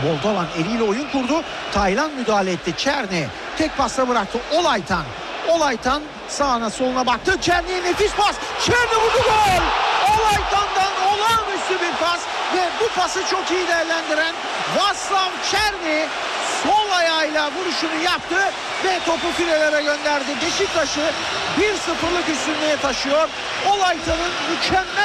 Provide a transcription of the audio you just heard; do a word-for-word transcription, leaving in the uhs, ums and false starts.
Moldovan eliyle oyun kurdu. Taylan müdahale etti. Çerni tek pasla bıraktı. Olaytan. Olaytan sağına soluna baktı. Çerni'ye nefis pas. Çerni vurdu, gol. Olaytan'dan olağanüstü bir pas ve bu pası çok iyi değerlendiren Vaslav Çerni sol ayağıyla vuruşunu yaptı ve topu filelere gönderdi. Beşiktaş'ı bir sıfırlık üstünlüğe taşıyor. Olaytan'ın mükemmel